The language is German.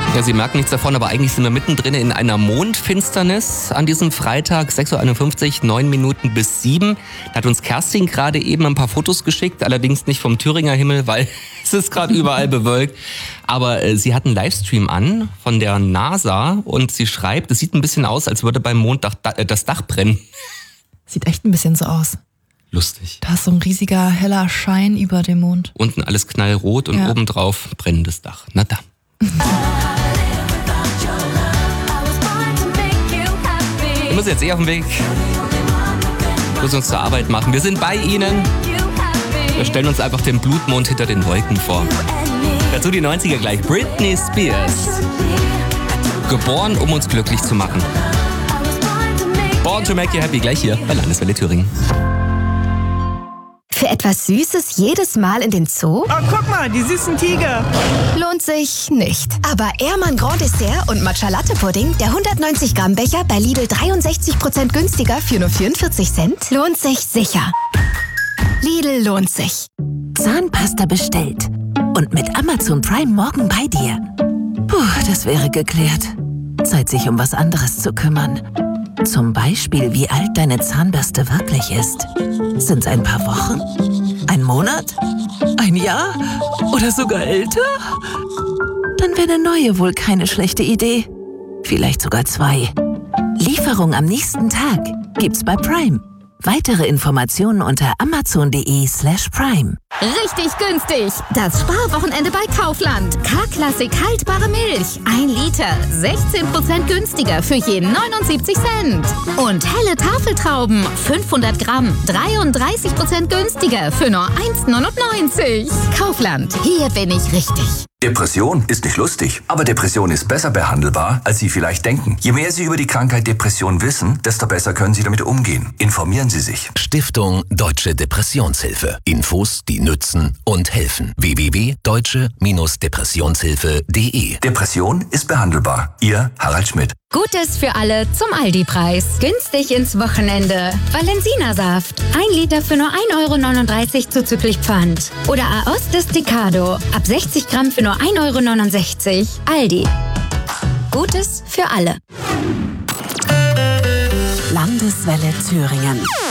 Ja, Sie merken nichts davon, aber eigentlich sind wir mittendrin in einer Mondfinsternis an diesem Freitag, 6.51 Uhr, 9 Minuten bis 7. Da hat uns Kerstin gerade eben ein paar Fotos geschickt, allerdings nicht vom Thüringer Himmel, weil es ist gerade überall bewölkt. Aber sie hat einen Livestream an von der NASA und sie schreibt, es sieht ein bisschen aus, als würde beim Mond das Dach brennen. Sieht echt ein bisschen so aus. Lustig. Da ist so ein riesiger, heller Schein über dem Mond. Unten alles knallrot und obendrauf brennendes Dach. Na da. Wir müssen jetzt auf dem Weg. Wir müssen uns zur Arbeit machen. Wir sind bei Ihnen. Wir stellen uns einfach den Blutmond hinter den Wolken vor. Dazu die 90er gleich. Britney Spears. Geboren, um uns glücklich zu machen. Born to make you happy. Gleich hier bei Landeswelle Thüringen. Für etwas Süßes jedes Mal in den Zoo? Oh, guck mal, die süßen Tiger. Lohnt sich nicht. Aber Ehrmann Grand Dessert und Matcha Latte Pudding, der 190 Gramm Becher bei Lidl 63% günstiger für nur 44 Cent, lohnt sich sicher. Lidl lohnt sich. Zahnpasta bestellt. Und mit Amazon Prime morgen bei dir. Puh, das wäre geklärt. Zeit, sich um was anderes zu kümmern. Zum Beispiel, wie alt deine Zahnbürste wirklich ist. Sind's ein paar Wochen? Ein Monat? Ein Jahr? Oder sogar älter? Dann wäre eine neue wohl keine schlechte Idee. Vielleicht sogar 2. Lieferung am nächsten Tag gibt's bei Prime. Weitere Informationen unter amazon.de/prime. Richtig günstig. Das Sparwochenende bei Kaufland. K-Klassik haltbare Milch. 1 Liter. 16% günstiger für je 79 Cent. Und helle Tafeltrauben. 500 Gramm. 33% günstiger für nur 1,99. Kaufland. Hier bin ich richtig. Depression ist nicht lustig, aber Depression ist besser behandelbar, als Sie vielleicht denken. Je mehr Sie über die Krankheit Depression wissen, desto besser können Sie damit umgehen. Informieren Sie sich. Stiftung Deutsche Depressionshilfe. Infos, die nützen und helfen. www.deutsche-depressionshilfe.de. Depression ist behandelbar. Ihr Harald Schmidt. Gutes für alle zum Aldi-Preis. Günstig ins Wochenende. Valensina-Saft. 1 Liter für nur 1,39 € zuzüglich Pfand. Oder Aoste Desticado. Ab 60 Gramm für nur 1,69 €. Aldi. Gutes für alle. Landeswelle Thüringen.